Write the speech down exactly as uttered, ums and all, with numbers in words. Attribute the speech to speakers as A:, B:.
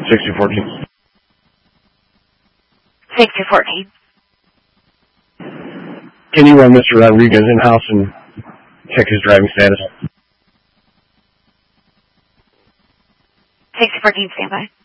A: sixty fourteen.
B: sixty fourteen.
A: Can you run Mister Rodriguez in-house and check his driving status?
B: sixty fourteen, standby.